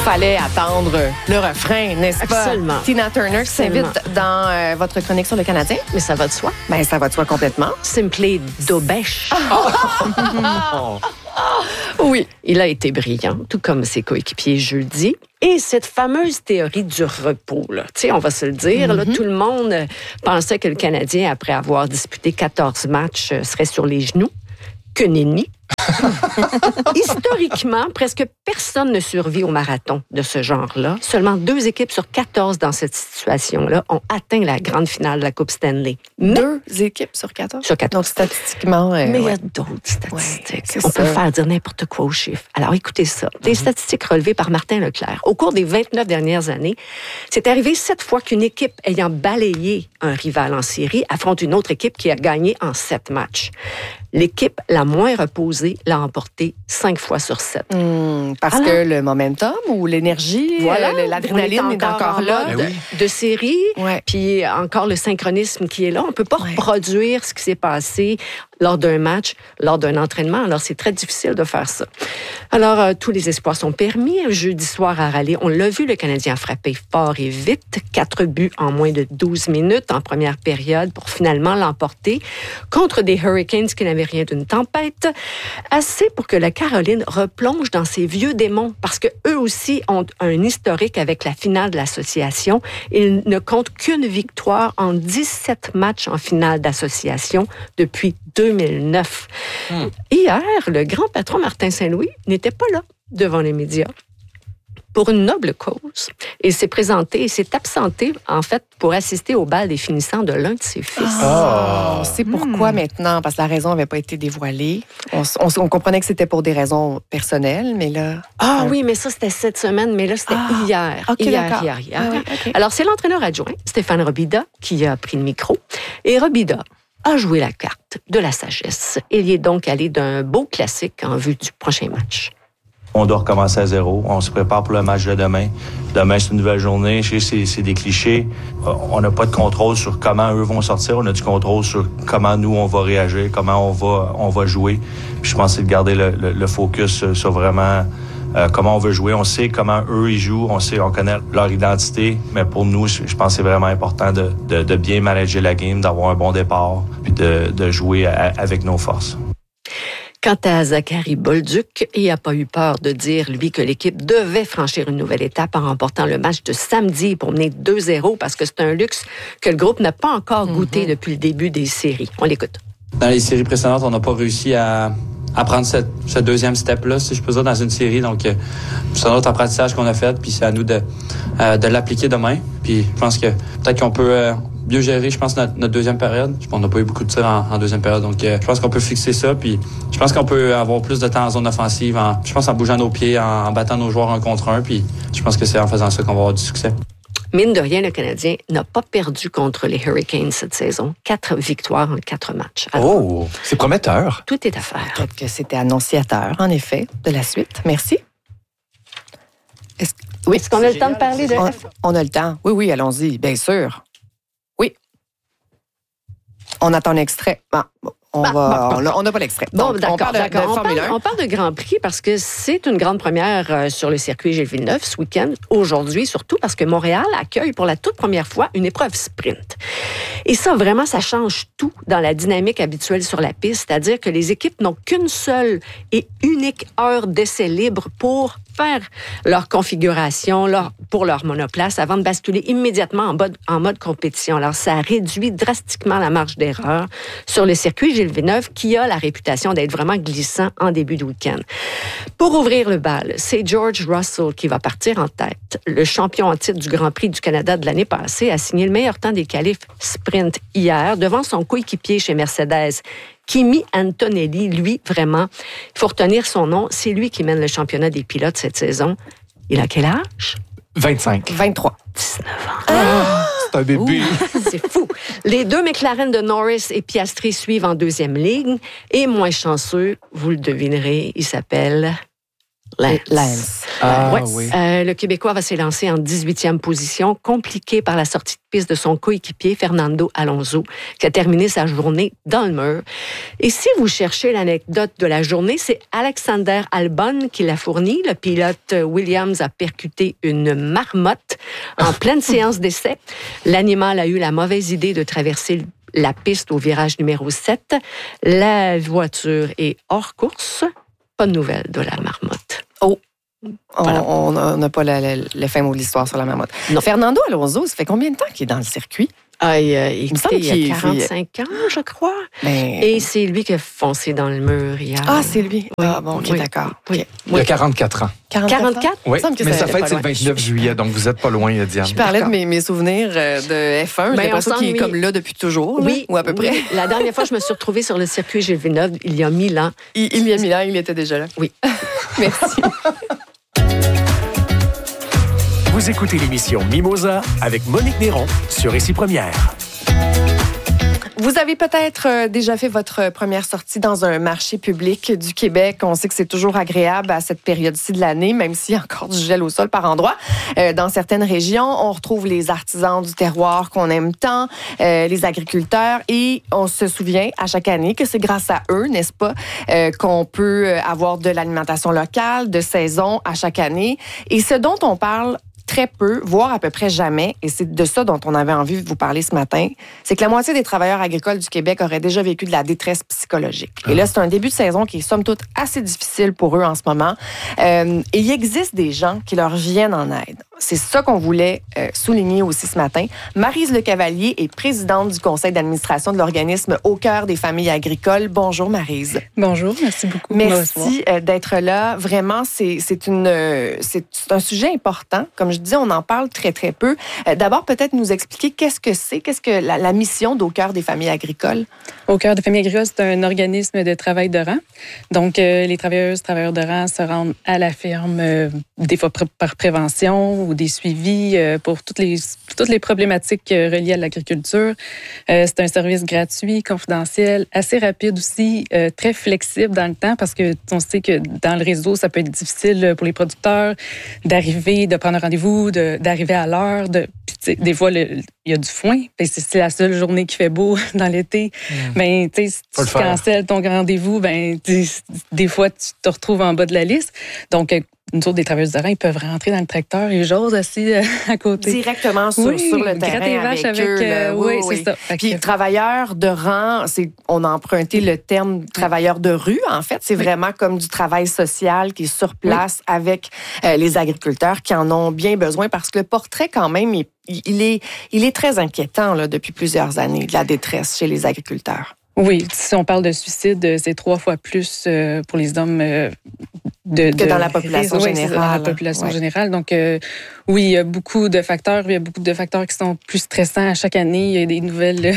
fallait attendre le refrain, n'est-ce pas? Absolument. Tina Turner qui s'invite dans votre chronique sur le Canadien. Mais ça va de soi. Ben, ça va de soi complètement. Simply Dobèche. Oui. Il a été brillant, tout comme ses coéquipiers jeudi. Et cette fameuse théorie du repos, là, tu sais, on va se le dire, là, tout le monde pensait que le Canadien, après avoir disputé 14 matchs, serait sur les genoux. Que nenni. Historiquement, presque personne ne survit au marathon de ce genre-là. Seulement 2 équipes sur 14 dans cette situation-là ont atteint la grande finale de la Coupe Stanley. Mais, 2 équipes sur 14? Sur 14. Donc, statistiquement... mais il y a d'autres statistiques. Ouais, on peut faire dire n'importe quoi aux chiffres. Alors, écoutez ça. Des statistiques relevées par Martin Leclerc. Au cours des 29 dernières années, c'est arrivé 7 fois qu'une équipe ayant balayé un rival en série affronte une autre équipe qui a gagné en 7 matchs. L'équipe la moins reposée l'a emporté 5 fois sur 7. Parce que le momentum ou l'énergie, l'adrénaline est encore là. De série, Ouais. puis encore le synchronisme qui est là. On ne peut pas reproduire ce qui s'est passé lors d'un match, lors d'un entraînement. Alors, c'est très difficile de faire ça. Alors, tous les espoirs sont permis. Jeudi soir à Raleigh, on l'a vu, le Canadien a frappé fort et vite. 4 buts en moins de 12 minutes en première période pour finalement l'emporter contre des Hurricanes qui n'avaient rien d'une tempête. Assez pour que la Caroline replonge dans ses vieux démons parce qu'eux aussi ont un historique avec la finale de l'association. Ils ne comptent qu'une victoire en 17 matchs en finale d'association depuis 2009. Hier, le grand patron Martin Saint-Louis n'était pas là devant les médias pour une noble cause. Il s'est présenté et s'est absenté, en fait, pour assister au bal des finissants de l'un de ses fils. On sait pourquoi maintenant, parce que la raison n'avait pas été dévoilée. On comprenait que c'était pour des raisons personnelles, mais là... Oui, mais ça, c'était cette semaine, mais là, c'était hier. OK, d'accord. Hier. Ah oui, OK. Alors, c'est l'entraîneur adjoint, Stéphane Robida, qui a pris le micro. Et Robida a joué la carte de la sagesse. Il y est donc allé d'un beau classique en vue du prochain match. On doit recommencer à zéro. On se prépare pour le match de demain. Demain, c'est une nouvelle journée. Je sais, c'est des clichés. On n'a pas de contrôle sur comment eux vont sortir. On a du contrôle sur comment nous, on va réagir, comment on va jouer. Puis je pense que c'est de garder le focus sur vraiment comment on veut jouer. On sait comment eux, ils jouent. On connaît leur identité. Mais pour nous, je pense que c'est vraiment important de bien manager la game, d'avoir un bon départ, puis de jouer avec nos forces. Quant à Zachary Bolduc, il n'a pas eu peur de dire, lui, que l'équipe devait franchir une nouvelle étape en remportant le match de samedi pour mener 2-0 parce que c'est un luxe que le groupe n'a pas encore goûté depuis le début des séries. On l'écoute. Dans les séries précédentes, on n'a pas réussi à prendre ce deuxième step-là, si je peux dire, dans une série. Donc, c'est un autre apprentissage qu'on a fait, puis c'est à nous de l'appliquer demain. Puis je pense que peut-être qu'on peut... mieux gérer, je pense, notre deuxième période. On n'a pas eu beaucoup de tirs en deuxième période. Donc, je pense qu'on peut fixer ça. Puis, je pense qu'on peut avoir plus de temps en zone offensive, en bougeant nos pieds, en battant nos joueurs 1 contre 1. Puis, je pense que c'est en faisant ça qu'on va avoir du succès. Mine de rien, le Canadien n'a pas perdu contre les Hurricanes cette saison. 4 victoires en 4 matchs. Alors, c'est prometteur. tout est à faire. Peut-être que c'était annonciateur, en effet, de la suite. Merci. Est-ce qu'on a le temps de parler de... On a le temps. Oui, allons-y, bien sûr. Oui. On attend l'extrait. On n'a pas l'extrait. Bon, Donc, d'accord. on parle de Formule 1. On parle de Grand Prix parce que c'est une grande première sur le circuit Gilles Villeneuve ce week-end, aujourd'hui surtout parce que Montréal accueille pour la toute première fois une épreuve sprint. Et ça, vraiment, ça change tout dans la dynamique habituelle sur la piste, c'est-à-dire que les équipes n'ont qu'une seule et unique heure d'essai libre pour faire leur configuration pour leur monoplace avant de basculer immédiatement en mode compétition. Alors, ça réduit drastiquement la marge d'erreur sur le circuit Gilles Villeneuve qui a la réputation d'être vraiment glissant en début de week-end. Pour ouvrir le bal, c'est George Russell qui va partir en tête. Le champion en titre du Grand Prix du Canada de l'année passée a signé le meilleur temps des qualifs sprint hier devant son coéquipier chez Mercedes, Kimi Antonelli, lui, vraiment, il faut retenir son nom, c'est lui qui mène le championnat des pilotes cette saison. Il a quel âge? 25. 23. 19 ans. C'est un bébé. C'est fou. Les 2 McLaren de Norris et Piastri suivent en 2e ligne. Et moins chanceux, vous le devinerez, il s'appelle Lance. Ah, Ouais. oui. Le Québécois va s'élancer en 18e position, compliqué par la sortie de piste de son coéquipier Fernando Alonso, qui a terminé sa journée dans le mur. Et si vous cherchez l'anecdote de la journée, c'est Alexander Albon qui l'a fourni. Le pilote Williams a percuté une marmotte en pleine séance d'essai. L'animal a eu la mauvaise idée de traverser la piste au virage numéro 7. La voiture est hors course. Pas de nouvelles de la marmotte. Voilà. On n'a pas le fin mot de l'histoire sur la marmotte. Non. Fernando Alonso, ça fait combien de temps qu'il est dans le circuit? Il semble y a qu'il- 45 ans, je crois. Ben, Et c'est lui qui a foncé dans le mur hier. Ah, c'est lui. Oui, Ah, bon, OK, oui, d'accord. oui. OK. Il a 44 ans. 44? Il me Oui, semble que mais sa c'était fête, pas c'est le loin. 29 juillet, donc vous n'êtes pas loin, Diane. Je parlais de mes souvenirs de F1. J'ai Ben, l'impression on qu'il est s'ennuie. comme là depuis toujours, là, Oui. ou à peu près. Oui. La dernière fois, je me suis retrouvée sur le circuit Gilles Villeneuve, il y a 1000 ans. Il y a 1000 ans, il était déjà là. Oui. Merci. Vous écoutez l'émission Mimosa avec Monique Néron sur Ici Première. Vous avez peut-être déjà fait votre première sortie dans un marché public du Québec. On sait que c'est toujours agréable à cette période-ci de l'année, même s'il y a encore du gel au sol par endroits. Dans certaines régions, on retrouve les artisans du terroir qu'on aime tant, les agriculteurs, et on se souvient à chaque année que c'est grâce à eux, n'est-ce pas, qu'on peut avoir de l'alimentation locale, de saison à chaque année. Et ce dont on parle très peu, voire à peu près jamais, et c'est de ça dont on avait envie de vous parler ce matin, c'est que la moitié des travailleurs agricoles du Québec auraient déjà vécu de la détresse psychologique. Et là, c'est un début de saison qui est somme toute assez difficile pour eux en ce moment. Et il existe des gens qui leur viennent en aide. C'est ça qu'on voulait souligner aussi ce matin. Maryse Lecavalier est présidente du conseil d'administration de l'organisme Au cœur des familles agricoles. Bonjour Maryse. Bonjour, merci beaucoup. de me recevoir. Merci d'être là. Vraiment, c'est un sujet important. Comme je disais, on en parle très, très peu. D'abord, peut-être nous expliquer qu'est-ce que la mission d'Au cœur des familles agricoles? Au cœur des familles agricoles, c'est un organisme de travail de rang. Donc, les travailleurs de rang se rendent à la ferme, des fois par prévention ou des suivis pour toutes les problématiques reliées à l'agriculture. C'est un service gratuit, confidentiel, assez rapide aussi, très flexible dans le temps parce que on sait que dans le réseau, ça peut être difficile pour les producteurs d'arriver, de prendre un rendez-vous, d'arriver à l'heure. Des fois, il y a du foin. C'est la seule journée qui fait beau dans l'été. Ben, si tu cancelles ton rendez-vous, des fois, tu te retrouves en bas de la liste. Donc, nous autres, des travailleurs de rang, ils peuvent rentrer dans le tracteur et j'ose assis à côté. Directement sur le terrain avec eux. Oui, c'est ça. Puis travailleurs de rang, on a emprunté le terme travailleurs de rue, en fait. C'est vraiment comme du travail social qui est sur place avec les agriculteurs qui en ont bien besoin parce que le portrait, quand même, il est très inquiétant là, depuis plusieurs années, de la détresse chez les agriculteurs. Oui, si on parle de suicide, c'est 3 fois plus pour les hommes que dans la population générale. Dans la population générale. Donc, oui, il y a beaucoup de facteurs. Il y a beaucoup de facteurs qui sont plus stressants à chaque année. Il y a des nouvelles,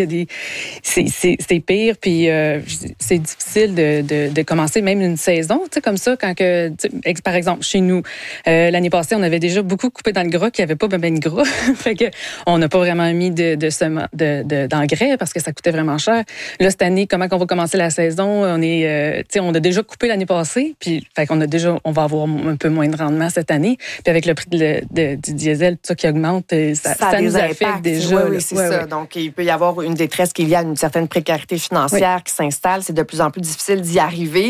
c'est pire. Puis, c'est difficile de commencer même une saison, comme ça, quand que, par exemple, chez nous, l'année passée, on avait déjà beaucoup coupé dans le gras qui n'avait pas ben de gras. Fait que on n'a pas vraiment mis d'engrais parce que ça coûtait vraiment cher. Là, cette année, comment on va commencer la saison? On a déjà coupé l'année passée, puis fait qu'on on va avoir un peu moins de rendement cette année. Puis avec le prix du diesel, tout ça qui augmente, ça nous affecte déjà. Oui, c'est ça. Donc, il peut y avoir une détresse qui est liée à une certaine précarité financière qui s'installe. C'est de plus en plus difficile d'y arriver.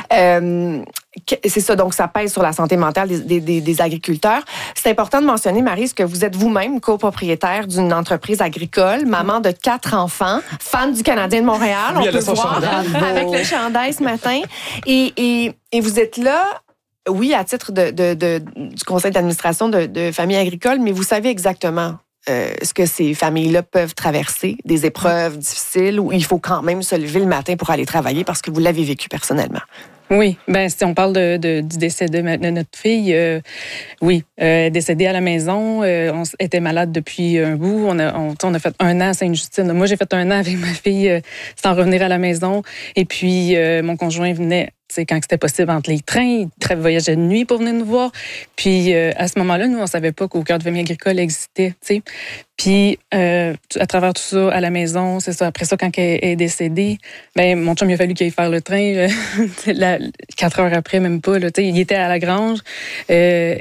C'est ça, donc ça pèse sur la santé mentale des agriculteurs. C'est important de mentionner, Maryse, que vous êtes vous-même copropriétaire d'une entreprise agricole, maman de 4 enfants, fan du Canadien de Montréal, oui, on peut voir, avec le chandail ce matin. Et vous êtes là, oui, à titre du conseil d'administration de familles agricoles, mais vous savez exactement ce que ces familles-là peuvent traverser, des épreuves difficiles où il faut quand même se lever le matin pour aller travailler parce que vous l'avez vécu personnellement. Oui, si on parle du décès de notre fille, décédée à la maison, on était malade depuis un bout. On a fait 1 an à Sainte-Justine. Moi, j'ai fait 1 an avec ma fille sans revenir à la maison. Et puis, mon conjoint venait quand c'était possible entre les trains, il voyageait de nuit pour venir nous voir. Puis, à ce moment-là, nous, on ne savait pas qu'Au cœur de famille agricole existait. T'sais. Puis, à travers tout ça, à la maison, c'est ça. Après ça, quand elle est décédée, mon chum, il a fallu qu'il aille faire le train. 4 heures après, même pas. Là, il était à la grange. Je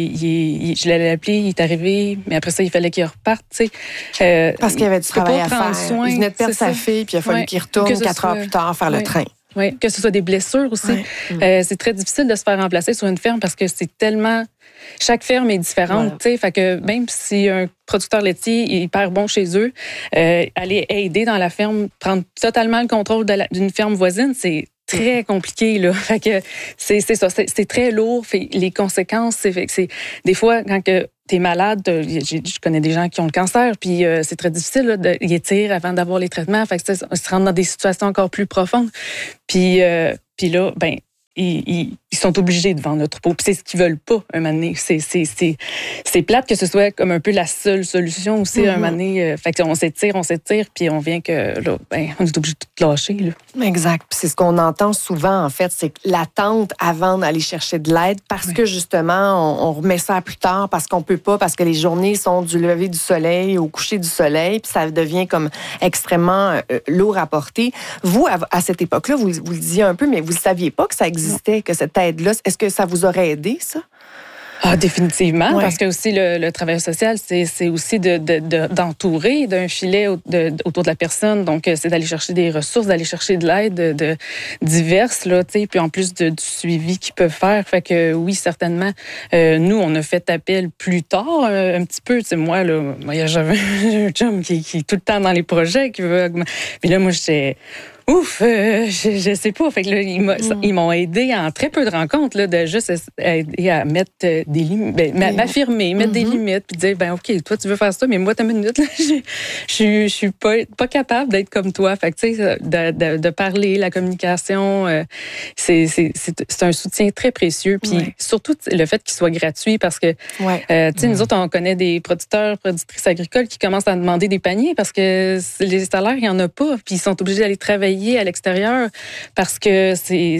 l'allais l'appeler, il est arrivé, mais après ça, il fallait qu'il reparte. Parce qu'il y avait du travail à faire. Soin, il venait de perdre sa fille, puis il a fallu qu'il retourne 4 heures plus tard faire le train. Oui, que ce soit des blessures aussi. C'est très difficile de se faire remplacer sur une ferme parce que c'est tellement... Chaque ferme est différente, tu sais. Fait que même si un producteur laitier est hyper bon chez eux, aller aider dans la ferme, prendre totalement le contrôle d'une ferme voisine, c'est très compliqué, là. Fait que c'est ça, c'est très lourd. Fait les conséquences, c'est des fois, quand t'es malade, je connais des gens qui ont le cancer, puis c'est très difficile là, de les étirer avant d'avoir les traitements. Fait que on se rend dans des situations encore plus profondes. Puis là, ben ils sont obligés de vendre notre troupeau. Puis c'est ce qu'ils veulent pas, un moment donné. C'est plate que ce soit comme un peu la seule solution aussi, un moment donné. Fait qu'on s'étire, puis on vient que, là, ben, on est obligé de tout lâcher, là. Exact. Puis c'est ce qu'on entend souvent, en fait, c'est l'attente avant d'aller chercher de l'aide parce que, justement, on remet ça plus tard parce qu'on peut pas, parce que les journées sont du lever du soleil au coucher du soleil, puis ça devient comme extrêmement lourd à porter. Vous, à cette époque-là, vous le disiez un peu, mais vous ne saviez pas que ça existait, que cette aide-là. Est-ce que ça vous aurait aidé, ça? Ah, définitivement, parce que aussi le travail social, c'est aussi d'entourer d'un filet autour de la personne. Donc, c'est d'aller chercher des ressources, d'aller chercher de l'aide diverses, là, tu sais, puis en plus du suivi qu'ils peuvent faire. Fait que oui, certainement, nous, on a fait appel plus tard, un petit peu. Tu sais, moi, là, j'avais un chum qui est tout le temps dans les projets, qui veut augmenter. Puis là, moi, j'étais... Ouf, je sais pas. Fait que là, ils m'ont aidé en très peu de rencontres, là, de juste aider à mettre des limites, m'affirmer, mettre des limites, puis dire, ben OK, toi, tu veux faire ça, mais moi, t'as une minute, là, je suis pas capable d'être comme toi. Fait que, tu sais, de parler, la communication, c'est un soutien très précieux. Puis surtout, le fait qu'il soit gratuit, parce que, tu sais, nous autres, on connaît des producteurs, productrices agricoles qui commencent à demander des paniers parce que les salaires, il y en a pas, puis ils sont obligés d'aller travailler à l'extérieur parce que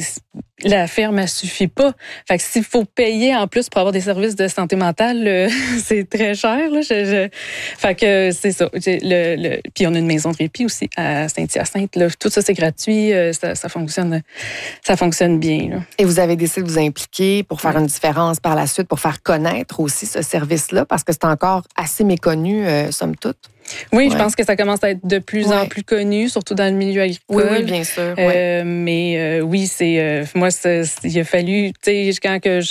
la ferme, elle suffit pas. Fait que s'il faut payer en plus pour avoir des services de santé mentale, c'est très cher. Là. Fait que c'est ça. Puis on a une maison de répit aussi à Saint-Hyacinthe. Là. Tout ça, c'est gratuit. Ça fonctionne bien. Là. Et vous avez décidé de vous impliquer pour faire une différence par la suite, pour faire connaître aussi ce service-là, parce que c'est encore assez méconnu, somme toute. Oui, je pense que ça commence à être de plus en plus connu, surtout dans le milieu agricole. Oui, bien sûr. Mais oui, moi, il a fallu, tu sais, quand que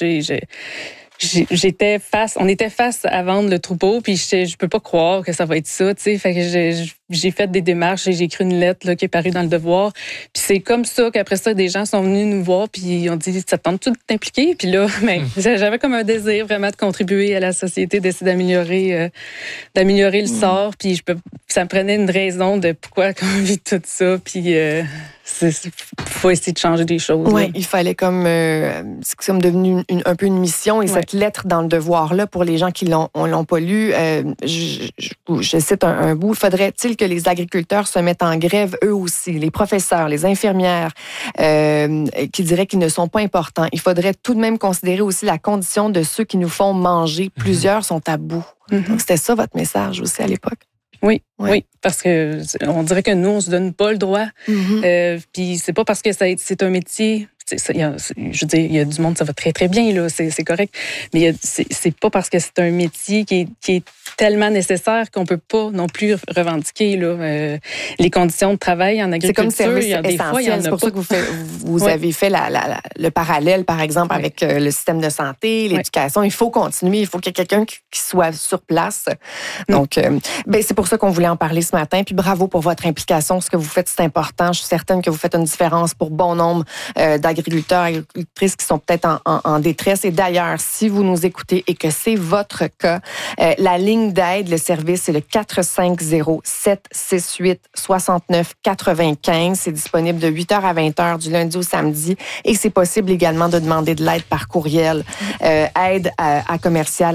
on était face à vendre le troupeau, puis je peux pas croire que ça va être ça, tu sais. Fait que j'ai fait des démarches et j'ai écrit une lettre là, qui est parue dans Le Devoir. Puis c'est comme ça qu'après ça, des gens sont venus nous voir puis ils ont dit, ça te tente-tu de t'impliquer? Puis là, j'avais comme un désir vraiment de contribuer à la société, d'essayer d'améliorer le sort. Puis ça me prenait une raison de pourquoi on vit tout ça. Puis faut essayer de changer des choses. Oui, il fallait comme... c'est comme devenu un peu une mission. Et cette lettre dans Le Devoir-là, pour les gens qui l'ont pas lu, je cite un bout. Faudrait-il que les agriculteurs se mettent en grève eux aussi, les professeurs, les infirmières, qui diraient qu'ils ne sont pas importants. Il faudrait tout de même considérer aussi la condition de ceux qui nous font manger. Plusieurs sont à bout. Donc, c'était ça votre message aussi à l'époque? Oui, parce que on dirait que nous, on se donne pas le droit. Puis c'est pas parce que c'est un métier... je veux dire, il y a du monde, ça va très, très bien, là, c'est correct. Mais c'est pas parce que c'est un métier qui est tellement nécessaire qu'on peut pas non plus revendiquer là, les conditions de travail en agriculture. C'est comme service essentiel. C'est pour ça que vous avez fait le parallèle, par exemple, avec le système de santé, l'éducation. Il faut continuer. Il faut qu'il y ait quelqu'un qui soit sur place. Donc, c'est pour ça qu'on voulait en parler ce matin. Puis bravo pour votre implication. Ce que vous faites, c'est important. Je suis certaine que vous faites une différence pour bon nombre d'agriculteurs, agricultrices qui sont peut-être en détresse. Et d'ailleurs, si vous nous écoutez et que c'est votre cas, la ligne d'aide, le service, c'est le 450-768-6995. C'est disponible de 8h à 20h du lundi au samedi. Et c'est possible également de demander de l'aide par courriel. Aide à commercial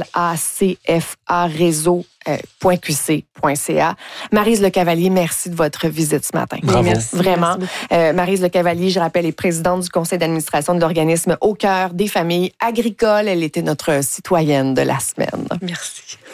acfa-réseau.qc.ca. Maryse Lecavalier, merci de votre visite ce matin. Bravo. Merci. Vraiment. Maryse Lecavalier, je rappelle, est présidente du conseil d'administration de l'organisme Au cœur des familles agricoles. Elle était notre citoyenne de la semaine. Merci.